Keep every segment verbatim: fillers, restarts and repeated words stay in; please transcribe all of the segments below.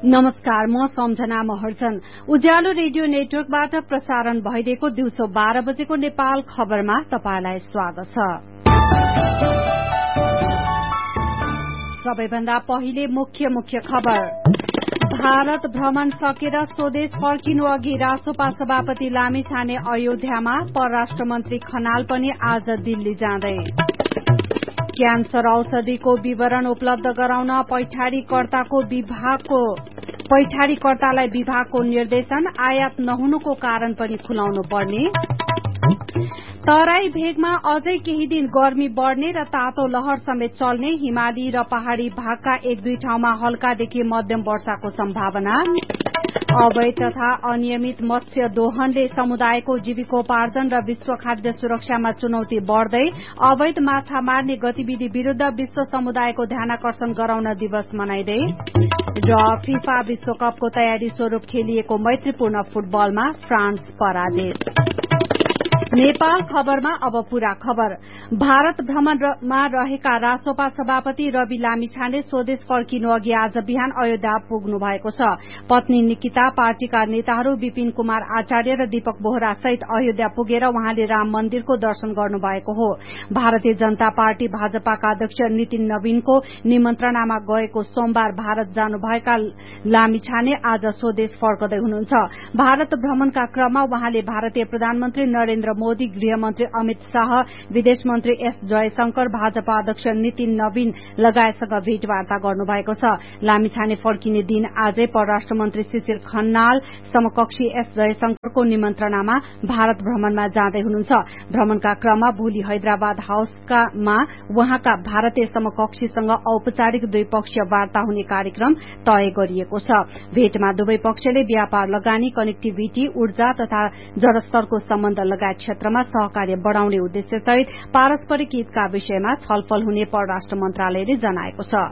नमस्कार, म सम्झना महर्जन। उज्यालो रेडियो नेटवर्कबाट प्रसारण भइरहेको दिउँसो बाह्र बजेको नेपाल खबरमा तपाईंलाई स्वागत छ। सबैभन्दा पहिले मुख्य मुख्य खबर। भारत भ्रमण सकेर स्वदेश फर्किनु अघि रासोपा सभापति लामिछाने अयोध्यामा, परराष्ट्र मन्त्री खनाल पनि आज दिल्ली जाँदै। क्यान्सर औषधिको विवरण उपलब्ध गराउन पैठारीकर्ताको विभागको पैठारीकर्तालाई विभागको निर्देशन, आयात नहुनुको कारण पनि खुलाउनु पर्ने। तराई भेगमा अझै केही दिन गर्मी बढ़ने र तातो लहर समेत चल्ने, हिमाली र पहाड़ी भागका एक दुई ठाउँमा हल्कादेखि मध्यम वर्षाको सम्भावना। अवैध तथा अनियमित मत्स्य दोहनले समुदायको जीविकोपार्जन र विश्व खाद्य सुरक्षामा चुनौती बढ़दै, अवैध माछा मार्ने गतिविधि विरूद्ध विश्व समुदायको ध्यानाकर्षण गराउन दिवस मनाइँदै र फिफा विश्वकपको तयारी स्वरूप खेलिएको मैत्रीपूर्ण फुटबलमा फ्रान्स पराजित। नेपाल खबरमा अब पूरा खबर। भारत भ्रमणमा रहेका रासोपा सभापति रवि लामिछाने स्वदेश फर्किनु अघि आज बिहान अयोध्या पुग्नु भएको छ। पत्नी निकिता, पार्टीका नेताहरू विपिन कुमार आचार्य र दीपक बोहरा सहित अयोध्या पुगेर उहाँले राम मन्दिरको दर्शन गर्नु भएको हो। भारतीय जनता पार्टी भाजपाका अध्यक्ष नितिन नवीनको निमन्त्रणामा गएको सोमबार भारत जानुभएका लामिछाने आज स्वदेश फर्कदै हुनुहुन्छ। भारत भ्रमणका क्रममा उहाँले भारतीय प्रधानमन्त्री नरेन्द्र मोदी, गृहमन्त्री अमित शाह, विदेश मन्त्री एस जयशंकर, भाजपा अध्यक्ष नितिन नवीन लगायतसँग भेटवार्ता गर्नुभएको छ। लामिछाने फर्किने दिन आजै परराष्ट्र मन्त्री शिशिर खनाल समकक्षी एस जयशंकरको निमन्त्रणामा भारत भ्रमणमा जाँदै हुनुहुन्छ। भ्रमणका क्रममा भोलि हैदराबाद हाउसमा उहाँका भारतीय समकक्षीसँग औपचारिक द्विपक्षीय वार्ता हुने कार्यक्रम तय गरिएको छ। भेटमा दुवै पक्षले व्यापार, लगानी, कनेक्टिभिटी, ऊर्जा तथा जलस्तरको सम्बन्ध लगायत क्षेत्रमा सहकार्य बढ़ाउने उद्देश्यसहित पारस्परिक हितका विषयमा छलफल हुने परराष्ट्र मन्त्रालयले जनाएको छ।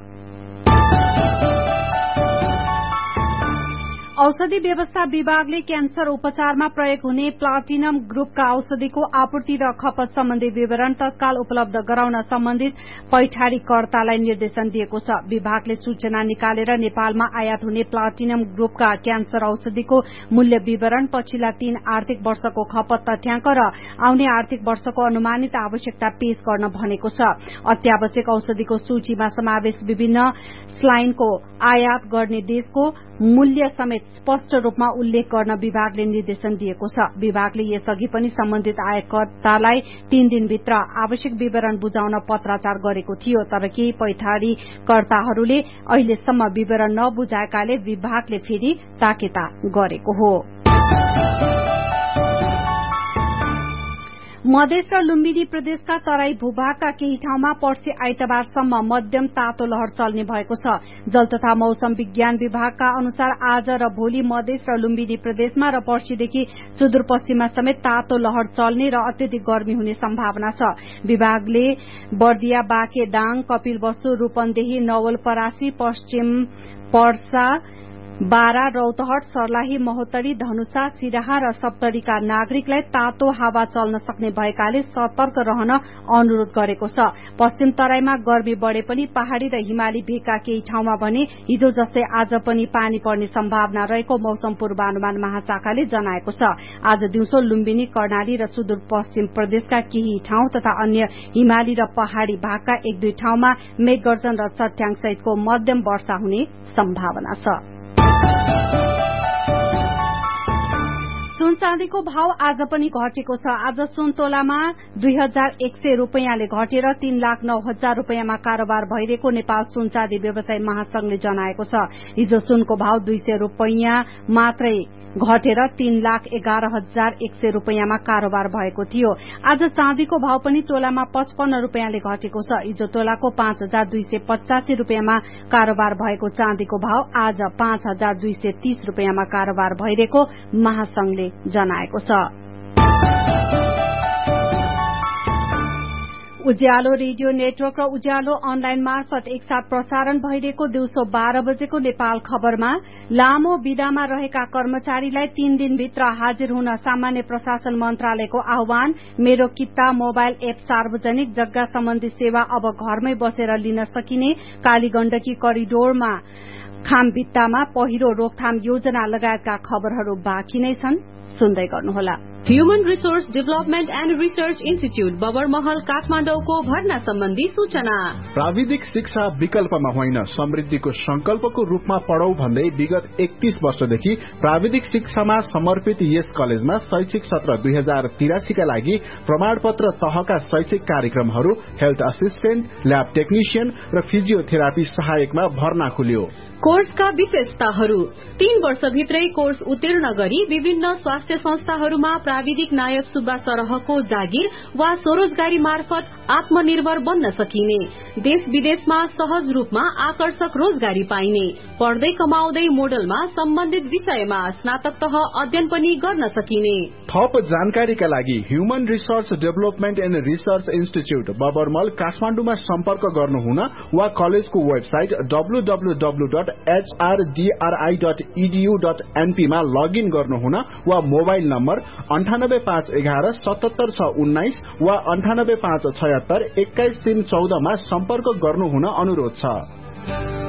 औषधि व्यवस्था विभागले क्यान्सर उपचारमा प्रयोग हुने प्लाटिनम ग्रुपका औषधिको आपूर्ति र खपत सम्बन्धी विवरण तत्काल उपलब्ध गराउन सम्बन्धित पैठारीकर्तालाई निर्देशन दिएको छ। विभागले सूचना निकालेर नेपालमा आयात हुने प्लाटिनम ग्रुपका क्यान्सर औषधिको मूल्य विवरण, पछिल्ला तीन आर्थिक वर्षको खपत तथ्याङ्क र आउने आर्थिक वर्षको अनुमानित आवश्यकता पेश गर्न भनेको छ। अत्यावश्यक औषधिको सूचीमा समावेश विभिन्न स्लाइनको आयात गर्ने देशको मूल्य समेत स्पष्ट रूपमा उल्लेख गर्न विभागले निर्देशन दिएको छ। विभागले यसअघि पनि सम्बन्धित आयातकर्तालाई तीन दिनभित्र आवश्यक विवरण बुझाउन पत्राचार गरेको थियो, तर केही पैठारीकर्ताहरूले अहिलेसम्म विवरण नबुझाएकाले विभागले फेरि ताकेता गरेको हो। मधेस र लुम्बिनी प्रदेशका तराई भूभागका केही ठाउँमा पर्सि आइतबारसम्म मध्यम तातो लहर चल्ने भएको छ। जल तथा मौसम विज्ञान विभागका अनुसार आज र भोलि मधेस र लुम्बिनी प्रदेशमा र पर्सिदेखि सुदूरपश्चिममा समेत तातो लहर चल्ने र अत्यधिक गर्मी हुने सम्भावना छ। विभागले बर्दिया, बाँके, दाङ, कपिलवस्तु, रूपन्देही, नवलपरासी, पश्चिम पर्सा, बारा, रौतहट, सर्लाही, महोत्तरी, धनुषा, सिराहा र सप्तरीका नागरिकलाई तातो हावा चल्न सक्ने भएकाले सतर्क रहन अनुरोध गरेको छ। पश्चिम तराईमा गर्मी बढ़े पनि पहाड़ी र हिमाली भेगका केही ठाउँमा भने हिजो जस्तै आज पनि पानी पर्ने सम्भावना रहेको मौसम पूर्वानुमान महाशाखाले जनाएको छ। आज दिउँसो लुम्बिनी, कर्णाली र सुदूरपश्चिम प्रदेशका केही ठाउँ तथा अन्य हिमाली र पहाड़ी भागका एक दुई ठाउँमा मेघगर्जन र चट्याङ सहितको मध्यम वर्षा हुने सम्भावना छ। सुन चाँदीको भाव आज पनि घटेको छ। आज सुन तोलामा दुई हजार एक सय रूपियाँले घटेर तीन लाख नौ हजार रूपियाँमा कारोबार भइरहेको नेपाल सुन चाँदी व्यवसाय महासंघले जनाएको छ। हिजो सुनको भाव दुई सय रूपियाँ मात्रै घटेर तीन लाख एघार हजार एक सय रूपियाँमा कारोबार भएको थियो। आज चाँदीको भाव पनि तोलामा पचपन्न रूपियाँले घटेको छ। हिजो तोलाको पाँच हजार दुई सय पचासी रूपियाँमा कारोबार भएको चाँदीको भाव आज पाँच हजार दुई सय तीस रूपियाँमा कारोबार भइरहेको महासंघले जनाएको छ। उज्यालो रेडियो नेटवर्क र उज्यालो अनलाइन मार्फत एकसाथ प्रसारण भइरहेको दिउँसो बाह्र बजेको नेपाल खबरमा लामो विदामा रहेका कर्मचारीलाई तीन दिनभित्र हाजिर हुन सामान्य प्रशासन मन्त्रालयको आह्वान। मेरो किता मोबाइल एप सार्वजनिक जग्गा सम्बन्धी सेवा अब घरमै बसेर लिन सकिने। कालीगण्डकी करिडोरमा खाम भित्तामा पहिरो रोकथाम योजना लगायतका खबरहरू बाँकी नै छन्, सुन्दै गर्नुहोला। Human resource development and research institute Babarmahal काठमाडौँको भर्ना सम्बन्धी सूचना। प्राविधिक शिक्षा विकल्पमा होइन, समृद्धिको संकल्पको रूपमा पढौं भन्दै विगत एकतीस वर्षदेखि प्राविधिक शिक्षामा समर्पित यस कलेजमा शैक्षिक सत्र दुई हजार तिरासीका लागि प्रमाणपत्र तहका शैक्षिक कार्यक्रमहरू हेल्थ असिस्टेन्ट, ल्याब टेक्निशियन र फिजियोथेरापी सहायकमा भर्ना खुल्यो। कोर्सका विशेषताहरू: तीन वर्षभित्रै कोर्स उत्तीर्ण गरी विभिन्न स्वास्थ्य संस्थाहरूमा प्राविधिक नायक सुब्बा सरहको जागिर वा स्वरोजगारी मार्फत आत्मनिर्भर बन्न सकिने, देश विदेशमा सहज रूपमा आकर्षक रोजगारी पाइने, पढ्दै कमाउँदै मोडलमा सम्बन्धित विषयमा स्नातक तह अध्ययन पनि गर्न सकिने। थप जानकारीका लागि human resource development and research institute बबरमल काठमाडौँमा सम्पर्क गर्नुहुन वा कलेजको website W W W dot H R D R I dot E D you dot an P मा लगइन गर्नुहुन वा मोबाइल नम्बर अन्ठानब्बे पाँच एघार सतहत्तर छ उन्नाइस वा अन्ठानब्बे पाँच छयत्तर एक्काइस तीन चौधमा सम्पर्क गर्नुहुन अनुरोध छ।